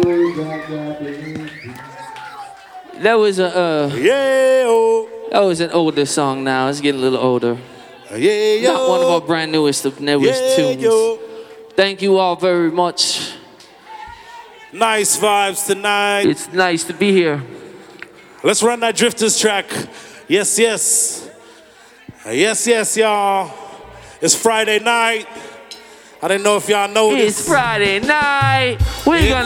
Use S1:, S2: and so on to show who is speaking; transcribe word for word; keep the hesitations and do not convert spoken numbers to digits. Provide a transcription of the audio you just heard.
S1: That was a uh,
S2: yeah. Oh.
S1: That was an older song. Now it's getting a little older.
S2: Yeah, yo.
S1: Not one of our brand newest of newest
S2: yeah,
S1: tunes.
S2: Yo.
S1: Thank you all very much.
S2: Nice vibes tonight.
S1: It's nice to be here.
S2: Let's run that Drifters track. Yes, yes. Yes, yes, y'all. It's Friday night. I didn't know if y'all know
S1: It's
S2: this.
S1: Friday night. We're
S2: It's
S1: gonna